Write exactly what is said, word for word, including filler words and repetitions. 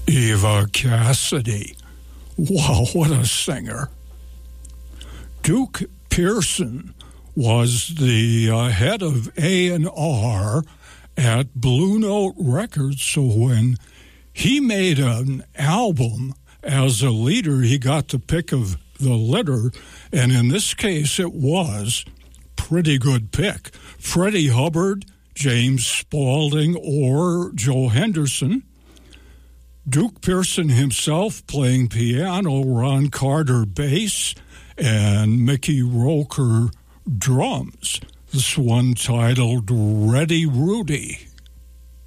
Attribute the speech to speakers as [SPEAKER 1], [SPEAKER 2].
[SPEAKER 1] Eva Cassidy. Wow, what a singer. Duke Pearson was the uh, head of A and R at Blue Note Records, so when he made an album as a leader, he got the pick of the litter, and in this case it was pretty good pick. Freddie Hubbard, James Spaulding, or Joe Henderson. Duke Pearson himself playing piano, Ron Carter bass, and Mickey Roker drums. This one titled Ready Rudy.